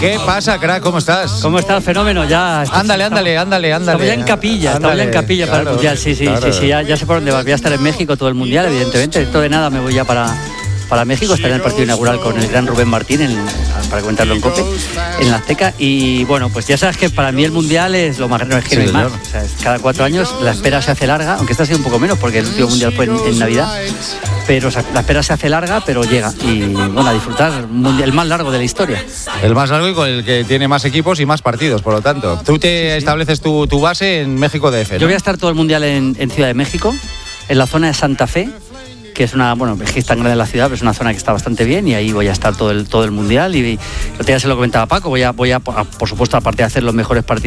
¿Qué pasa, crack? ¿Cómo estás? ¿Cómo está el fenómeno? Ya. Ándale. Estamos ya en capilla, para el Mundial. Sí, ya sé por dónde vas. Voy a estar en México todo el Mundial, evidentemente. Dentro de nada me voy ya para México, estaré en el partido inaugural con el gran Rubén Martín, para comentarlo en COPE, en la Azteca. Y bueno, pues ya sabes que para mí el Mundial es lo más grande, es que no hay más. O sea, cada 4 años la espera se hace larga, aunque esta ha sido un poco menos porque el último Mundial fue en Navidad. Pero la espera se hace larga, pero llega. Y bueno, a disfrutar el más largo de la historia. El más largo y con el que tiene más equipos y más partidos, por lo tanto. Tú te estableces tu base en México DF, ¿no? Yo voy a estar todo el Mundial en Ciudad de México, en la zona de Santa Fe, que es es que es tan grande la ciudad, pero es una zona que está bastante bien, y ahí voy a estar todo el Mundial. Y ya se lo comentaba Paco, voy a por supuesto, aparte de hacer los mejores partidos